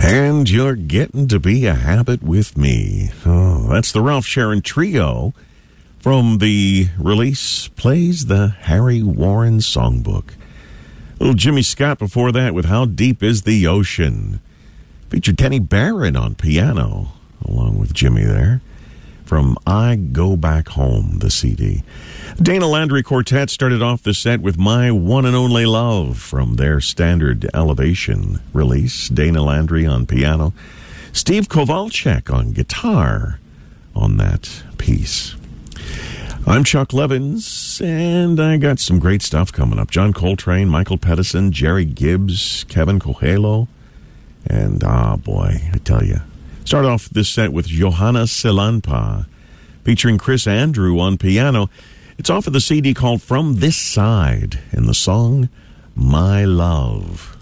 And you're getting to be a habit with me. Oh, that's the Ralph Sharon Trio from the release Plays the Harry Warren Songbook. Little Jimmy Scott before that with How Deep Is the Ocean. Featured Kenny Barrett on piano, along with Jimmy there, from I Go Back Home, the CD. Dana Landry Quartet started off the set with My One and Only Love from their standard Elevation release. Dana Landry on piano. Steve Kowalczyk on guitar on that piece. I'm Chuck Levins, and I got some great stuff coming up. John Coltrane, Michael Pedersen, Jerry Gibbs, Kevin Coelho, and boy, I tell you. Start off this set with Johanna Silanpa, featuring Chris Andrew on piano. It's off of the CD called From This Side, and the song, My Love.